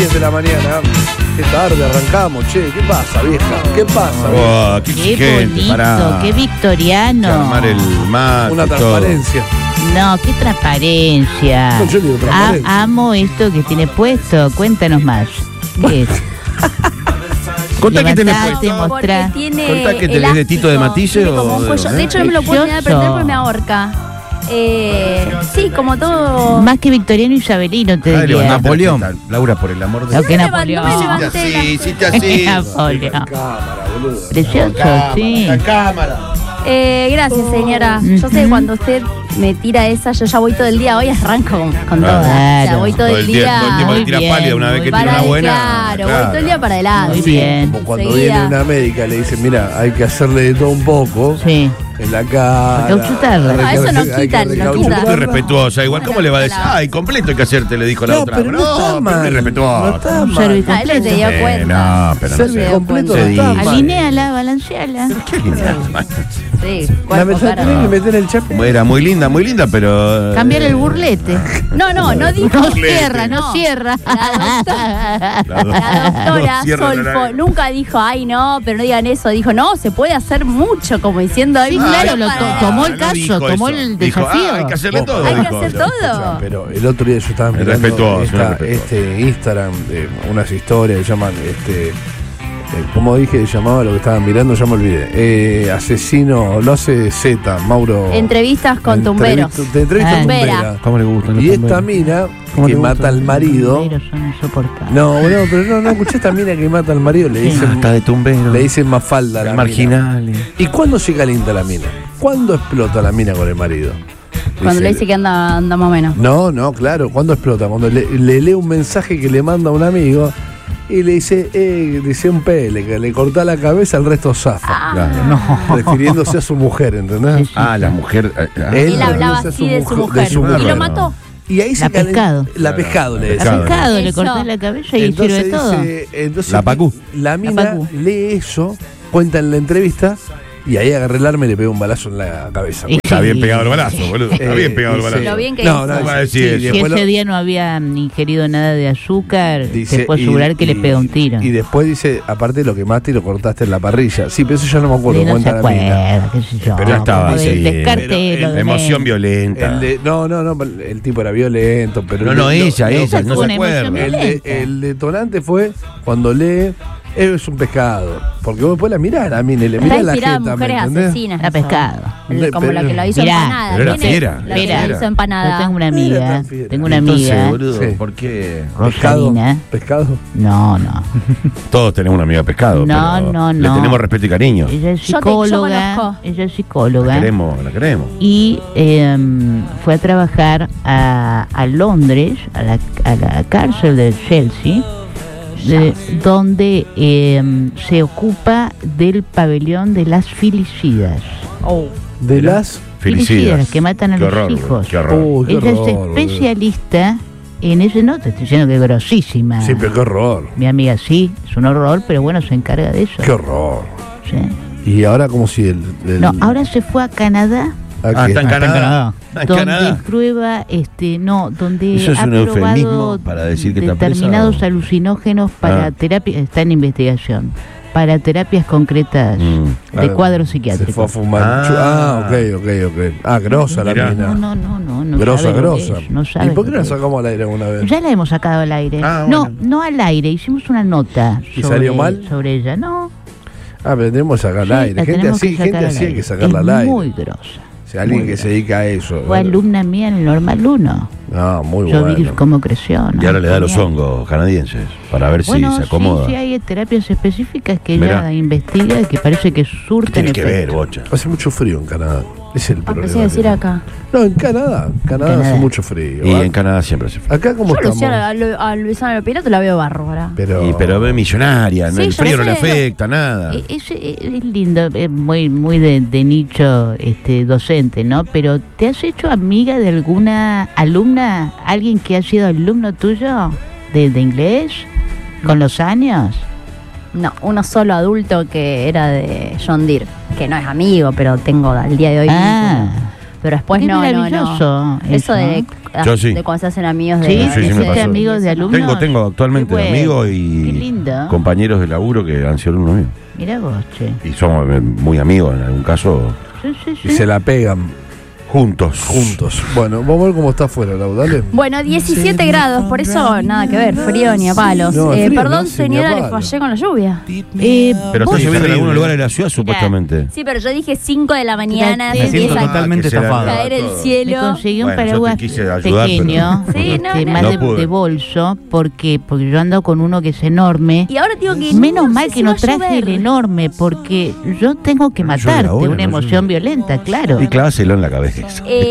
10 de la mañana. Qué tarde arrancamos, che. ¿Qué pasa, vieja? ¿Qué pasa, Oh, vieja? qué bonito, para qué victoriano. armar el mate. Una y todo. transparencia. No, qué transparencia. No, yo digo transparencia. Amo esto que tiene puesto. Cuéntanos más. ¿Qué es? Contá que tenés Levantate, puesto. mostrá. Porque tiene Contá que tenés de Tito de Matisse tiene como o un de cuello. dónde. De hecho, no me lo puedo ni aprender porque me ahorca. Sí, como todo. Más que victoriano isabelino, te Dale, diría. Napoleón. Laura, por el amor de Lo que No me Napoleón. levanté la- Hiciste así. Napoleón. Cámara, boludo. Precioso, sí. La cámara. Gracias, señora. Yo sé que cuando usted me tira esa, yo ya voy todo el día. Hoy arranco con Claro. toda. O sea, Claro. voy todo el día. Todo el tiempo Muy le tira bien, pálida una vez que muy tiene una buena. Claro, voy todo el día para adelante. Muy bien. Como cuando Enseguida. viene una médica y le dice, mira, hay que hacerle de todo un poco. Sí. En la cara. Recauchutarla. Ah, eso no hay que quita, no Un quita. poco irrespetuosa, igual. ¿Cómo le va a decir? Claro. Ay, completo hay que hacerte, le dijo la No, otra. pero no está pero mal. irrespetuosa. No está Un mal. servicio Ah, él se dio cuenta. No, pero no Service sé. completo Se no está dice. mal. Alinéala, balanceala. ¿Qué linda? Sí, La cuerpo, metí cara. que meter el chape. Era muy linda, pero. Cambiar el burlete. No dijo. No cierra, no cierra. La La doctora no cierra la Solfo nariz. nunca dijo, ay no, pero no digan eso. Dijo, no, se puede hacer mucho, como diciendo, ay, Sí, claro, lo para- tomó el no caso, dijo tomó eso. el Dijo, desafío. hay que hacerle todo. Hay que dijo. hacer todo. Pero el otro día yo estaba Es mirando respetuoso, es respetuoso. este Instagram, unas historias que llaman, como dije, llamaba lo que estaban mirando, ya me olvidé. Asesino, lo hace Z, Mauro. Entrevistas con tumberos. Te entrevista Ah. tumbera. ¿Cómo le gustan Y esta mina ¿Cómo que le mata gusta? al marido. Pero son insoportables. No, pero no escuché esta mina que mata al marido, le dicen, Está de tumbero. le dicen Mafalda a la mina. Marginales. ¿Y cuándo se calienta la mina? ¿Cuándo explota la mina con el marido? Cuando le dice que anda más o menos. No, claro, ¿cuándo explota? Cuando le lee un mensaje que le manda un amigo y le dice, dice un pele, que le corta la cabeza, el resto zafa. Claro. Refiriéndose a su mujer, ¿entendés? Ah, la mujer. Él hablaba refiriéndose a así de su mujer. de su Y lo mujer. mató. Y ahí se La calen- pescado. La pescado le La decía. A pescado le Eso. cortás la cabeza y Entonces sirve todo. entonces La Pacú. La mina Pacú. lee eso, cuenta en la entrevista y ahí agarré el arma y le pega un balazo en la cabeza. Y- Está bien pegado el balazo, boludo. Está bien pegado el dice- balazo. Lo bien que no, hizo. no, Va a decir sí, eso. Si después ese lo- día no había ingerido nada de azúcar, dice- te puedo y- asegurar que le pega un tiro. Y después dice, aparte lo quemaste y lo cortaste en la parrilla. Sí, pero eso ya no me acuerdo, Sí, no se cuenta la mina. acuerda, qué sé yo. Pero ya estaba como de así. descarte Pero lo La de emoción menos. violenta. No, el tipo era violento, pero No, ella, Esa no fue se una acuerda. emoción violenta. el detonante fue cuando lee, es un pescado. Porque vos después la mirás, la mina, y le Está mirás la inspirada en jeta, ¿me mujeres entendés? asesinas. Era eso. pescado. Como la que lo hizo Mirá, empanada. pero era ¿Quién es? fiera, La que era lo hizo Yo empanada. tengo una Era amiga, tan fiera. tengo una Entonces, amiga, boludo, Sí. ¿por qué? Pescado. Rosalina. Pescado. No, no. Todos tenemos una amiga pescado. No, pero no, Le no. tenemos respeto y cariño. Ella es Yo psicóloga. conozco. Ella es La psicóloga. queremos, la queremos. Y fue a trabajar a Londres, a la cárcel de Chelsea, donde se ocupa del pabellón de las filicidas. Oh. De Mirá. las. Filicidas, que matan a Qué los horror, hijos. qué horror. Uy, qué Ella es horror, boludo. especialista en ese, no te estoy diciendo que es grosísima. Sí, pero qué horror. Mi amiga sí, es un horror, pero bueno, se encarga de eso. Qué horror. Sí. Y ahora como si el No, ahora se fue a Canadá, Ah, está en Ah, Canadá. Está en donde Canadá. prueba, donde Eso es ha un probado eufemismo para decir que está determinados presa, ¿o? alucinógenos para Ah. terapia, está en investigación, para terapias concretas de cuadros Se fue a psiquiátricos. fumar. Ok. Ah, grosa la Mirá. mina. No Grosa, sabe lo que grosa. es, no ¿Y sabe por qué lo la que es. sacamos al aire alguna vez? Ya la hemos sacado al aire. Ah, No, bueno. no al aire, hicimos una nota ¿Y salió mal? sobre ella. No, Ah, pero tenemos que sacar al sí, aire. la Gente tenemos así, que gente sacar al así hay aire. que sacarla Es al aire. muy grosa. Si alguien muy que se grosa. dedica a eso. Fue alumna mía en el Normal 1. No, muy Yo vi bueno. cómo creció, ¿no? Y ahora le da los Genial. hongos canadienses para ver Bueno, si se acomoda. sí, hay terapias específicas que ella Mirá. investiga y que parece que ¿Qué surten tiene que ver, efecto. bocha? Hace mucho frío en Canadá. Es el problema. Empecé a decir acá. No, en Canadá. Canadá hace Canadá. mucho frío. Y ¿ah? en Canadá siempre se fue. Acá como Yo estamos. a Luisana Lopilato la veo bárbara. Pero Es millonaria, ¿no? Sí, El yo frío no le sé. afecta, nada. Es lindo, es muy de nicho docente, ¿no? Pero ¿te has hecho amiga de alguna alumna, alguien que ha sido alumno tuyo de inglés con los años? No, uno solo adulto que era de John Deere, que no es amigo, pero tengo al día de hoy. Ah, pero después Qué no. maravilloso Eso de, Yo sí. de cuando se hacen amigos de... Sí, Sí, sí, me pasó. amigos de alumnos. Tengo actualmente Qué bueno, amigos qué y lindo. compañeros de laburo que han sido alumnos míos. Mira vos, che. Y somos muy amigos en algún caso, Sí. Y se la pegan juntos. Bueno, vamos a ver cómo está afuera, Lau, dale. Bueno, 17 grados, por eso nada que ver, frío ni a palos. No, frío, perdón, no, sí, ni señora, a le palos. fallé con la lluvia. Pero vos- está lloviendo en algunos lugares de la ciudad, supuestamente. Sí, pero yo dije 5 de la mañana, Me se siento empieza a totalmente que se la- estafado. caer el Me cielo. conseguí un Bueno, yo te paraguas quise ayudar, pequeño, pero- Sí, no, más no de, pude. de bolso, porque yo ando con uno que es enorme. Y ahora digo que Menos no mal sé que si no va a traje el llover. enorme, porque yo tengo que No llueve matarte, ahora, una no emoción llueve. violenta, claro. Y clávaselo en la cabeza.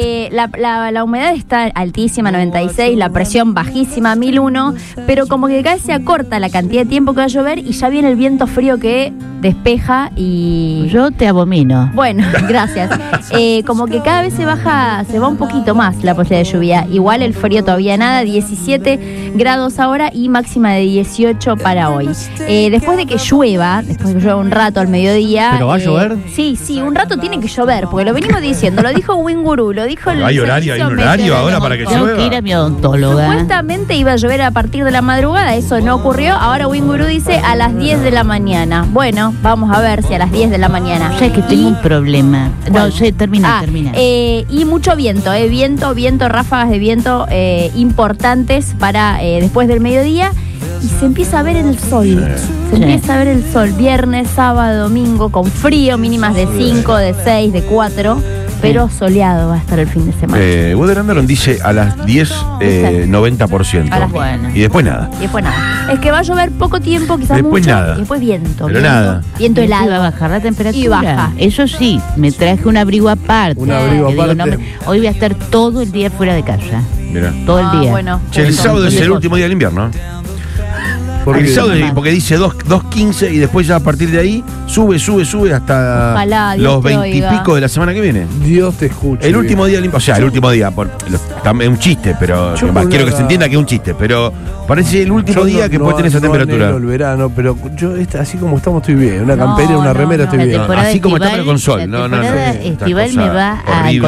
La humedad está altísima, 96, la presión bajísima, 1001, pero como que cada vez se acorta la cantidad de tiempo que va a llover y ya viene el viento frío que despeja y... Yo te abomino. Bueno, gracias. Como que cada vez se va un poquito más la posibilidad de lluvia. Igual el frío todavía nada, 17 grados ahora y máxima de 18 para hoy. Después de que llueva un rato al mediodía... ¿Pero va a llover? Sí, un rato tiene que llover, porque lo venimos diciendo, lo dijo Winguru, lo dijo el ¿Hay horario? ¿Hay un horario ahora para que Tengo que ir llueva? a mi odontóloga. Supuestamente iba a llover a partir de la madrugada, eso no ocurrió. Ahora Winguru dice a las 10 de la mañana. Bueno, vamos a ver si a las 10 de la mañana. O sea que tengo un problema. No sé, termina. Y mucho viento, viento, ráfagas de viento importantes para después del mediodía. Y se empieza a ver el sol. Se Sí. empieza a ver el sol viernes, sábado, domingo, con frío, mínimas de 5, de 6, de 4. Pero soleado va a estar el fin de semana. Weather Anderson dice a las 10, 90%. A las Bueno. Y después nada. Y después nada. Es que va a llover poco tiempo, quizás Después mucho. nada. Y después viento. Pero viento, nada. Viento Iba a helado. bajar la temperatura. Y baja. Eso sí, me traje un abrigo aparte. Un abrigo que digo, aparte. hoy voy a estar todo el día fuera de casa. Mira. Todo el día. Bueno. Che, el sábado es el último día del invierno. Porque El sábado, porque dice 2:15 y después ya a partir de ahí sube hasta Ojalá, Dios los te 20 y oiga. pico de la semana que viene. Dios te escuche. El último día del invierno, o sea, el último día, es un chiste, pero Yo más, por quiero que nada- se entienda que es un chiste, pero parece el último Yo día que puede tener esa temperatura. anhelo el verano, pero yo así como estamos estoy bien. Una No, campera, una no, remera no. estoy La bien. temporada Así como está, estival- pero con sol. La No, no, no. temporada Esta estival cosa me va a horrible